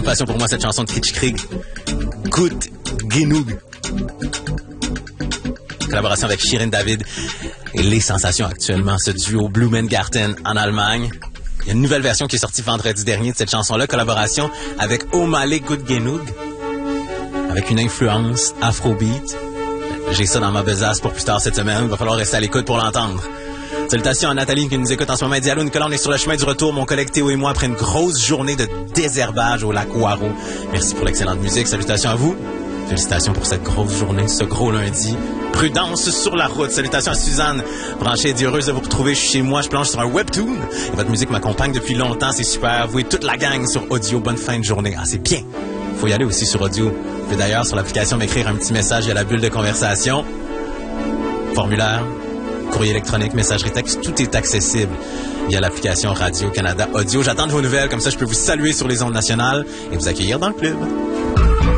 grande passion pour moi, cette chanson de Kitsch Krieg. Gut Genug. Collaboration avec Shirin David et les sensations actuellement, ce duo Blumengarten en Allemagne. Il y a une nouvelle version qui est sortie vendredi dernier de cette chanson-là, collaboration avec Omale Gut Genug, avec une influence afrobeat. J'ai ça dans ma besace pour plus tard cette semaine, il va falloir rester à l'écoute pour l'entendre. Salutations à Nathalie qui nous écoute en ce moment. Diallo, Nicolas, on est sur le chemin du retour, mon collègue Théo et moi, après une grosse journée de désherbage au lac Ouaro. Merci pour l'excellente musique, salutations à vous. Félicitations pour cette grosse journée, ce gros lundi. Prudence sur la route. Salutations à Suzanne. Branchée et heureuse de vous retrouver. Je suis chez moi, je planche sur un webtoon. Et votre musique m'accompagne depuis longtemps, c'est super. Vous et toute la gang sur audio. Bonne fin de journée. Ah, c'est bien. Faut y aller aussi sur audio. Vous pouvez d'ailleurs sur l'application m'écrire un petit message à la bulle de conversation. Formulaire, courrier électronique, messagerie texte, tout est accessible via l'application Radio-Canada Audio. J'attends de vos nouvelles, comme ça je peux vous saluer sur les ondes nationales et vous accueillir dans le club.